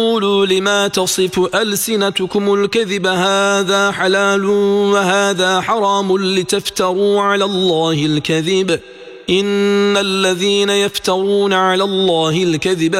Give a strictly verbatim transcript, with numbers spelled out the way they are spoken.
قولوا لما تصف ألسنتكم الكذب هذا حلال وهذا حرام لتفتروا على الله الكذب إن الذين يفترون على الله الكذب